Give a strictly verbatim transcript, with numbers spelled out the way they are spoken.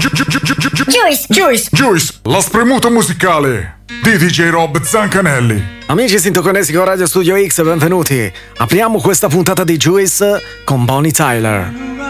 Juice, Juice, Juice, la spremuta musicale di D J Rob Zancanelli. Amici sintoconnessi con Radio Studio X, benvenuti. Apriamo questa puntata di Juice con Bonnie Tyler.